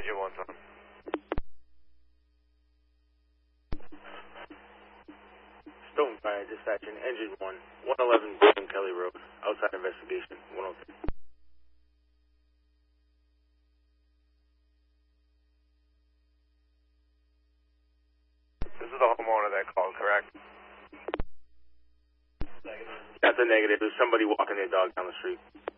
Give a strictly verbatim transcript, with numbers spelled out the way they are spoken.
Engine one's on. Stone Fire dispatching Engine one, one eleven Golden Kelly Road, outside investigation, one oh three. This is the homeowner that called, correct? That's a negative. There's somebody walking their dog down the street.